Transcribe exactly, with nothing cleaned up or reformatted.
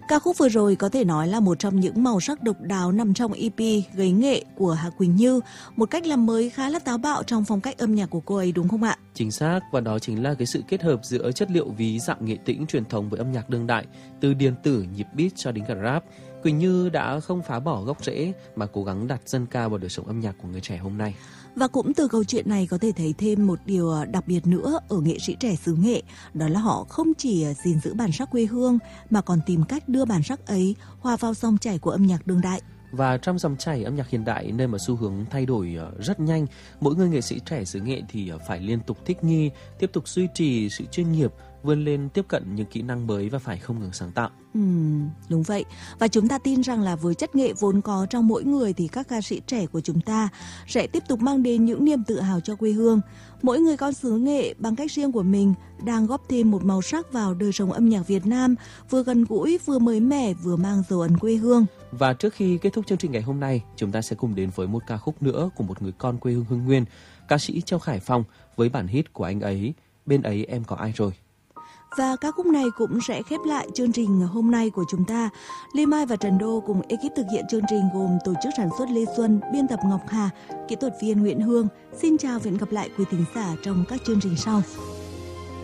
Ca khúc vừa rồi có thể nói là một trong những màu sắc độc đáo nằm trong e pê Gấy Nghệ của Hà Quỳnh Như, một cách làm mới khá là táo bạo trong phong cách âm nhạc của cô ấy, đúng không ạ? Chính xác, và đó chính là cái sự kết hợp giữa chất liệu ví dặm nghệ tĩnh truyền thống với âm nhạc đương đại, từ điện tử, nhịp beat cho đến cả rap. Quỳnh Như đã không phá bỏ gốc rễ mà cố gắng đặt dân ca vào đời sống âm nhạc của người trẻ hôm nay. Và cũng từ câu chuyện này có thể thấy thêm một điều đặc biệt nữa ở nghệ sĩ trẻ xứ Nghệ, đó là họ không chỉ gìn giữ bản sắc quê hương mà còn tìm cách đưa bản sắc ấy hòa vào dòng chảy của âm nhạc đương đại. Và trong dòng chảy âm nhạc hiện đại nơi mà xu hướng thay đổi rất nhanh, mỗi người nghệ sĩ trẻ xứ Nghệ thì phải liên tục thích nghi, tiếp tục duy trì sự chuyên nghiệp, vươn lên tiếp cận những kỹ năng mới và phải không ngừng sáng tạo. Ừ, đúng vậy. Và chúng ta tin rằng là với chất nghệ vốn có trong mỗi người thì các ca sĩ trẻ của chúng ta sẽ tiếp tục mang đến những niềm tự hào cho quê hương. Mỗi người con xứ Nghệ bằng cách riêng của mình đang góp thêm một màu sắc vào đời sống âm nhạc Việt Nam, vừa gần gũi, vừa mới mẻ, vừa mang dấu ấn quê hương. Và trước khi kết thúc chương trình ngày hôm nay, chúng ta sẽ cùng đến với một ca khúc nữa của một người con quê hương Hưng Nguyên, ca sĩ Châu Khải Phong với bản hit của anh ấy, Bên Ấy Em Có Ai Rồi. Và ca khúc này cũng sẽ khép lại chương trình hôm nay của chúng ta. Lê Mai và Trần Đô cùng ekip thực hiện chương trình gồm tổ chức sản xuất Lê Xuân, biên tập Ngọc Hà, kỹ thuật viên Nguyễn Hương. Xin chào và hẹn gặp lại quý thính giả trong các chương trình sau.